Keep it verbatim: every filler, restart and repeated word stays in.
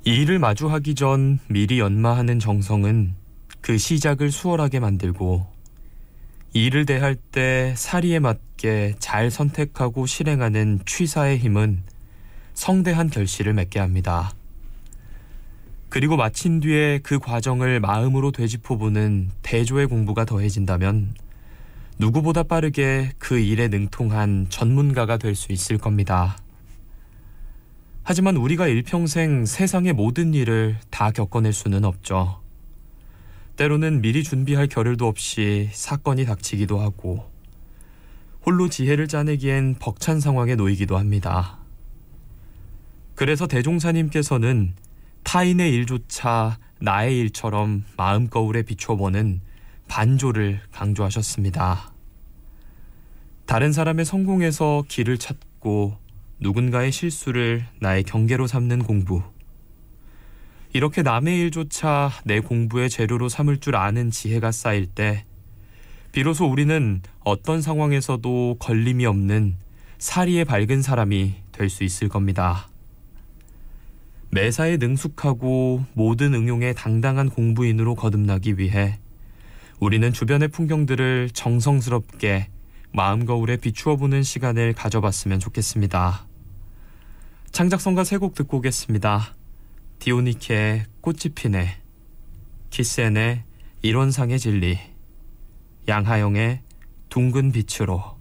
이 일을 마주하기 전 미리 연마하는 정성은 그 시작을 수월하게 만들고, 이 일을 대할 때 사리에 맞게 잘 선택하고 실행하는 취사의 힘은 성대한 결실을 맺게 합니다. 그리고 마친 뒤에 그 과정을 마음으로 되짚어보는 대조의 공부가 더해진다면 누구보다 빠르게 그 일에 능통한 전문가가 될 수 있을 겁니다. 하지만 우리가 일평생 세상의 모든 일을 다 겪어낼 수는 없죠. 때로는 미리 준비할 겨를도 없이 사건이 닥치기도 하고, 홀로 지혜를 짜내기엔 벅찬 상황에 놓이기도 합니다. 그래서 대종사님께서는 타인의 일조차 나의 일처럼 마음거울에 비춰보는 반조를 강조하셨습니다. 다른 사람의 성공에서 길을 찾고 누군가의 실수를 나의 경계로 삼는 공부. 이렇게 남의 일조차 내 공부의 재료로 삼을 줄 아는 지혜가 쌓일 때 비로소 우리는 어떤 상황에서도 걸림이 없는 사리에 밝은 사람이 될 수 있을 겁니다. 매사에 능숙하고 모든 응용에 당당한 공부인으로 거듭나기 위해 우리는 주변의 풍경들을 정성스럽게 마음거울에 비추어 보는 시간을 가져봤으면 좋겠습니다. 창작성가 세 곡 듣고 오겠습니다. 디오니케의 꽃이 피네, 키센의 일원상의 진리, 양하영의 둥근 빛으로.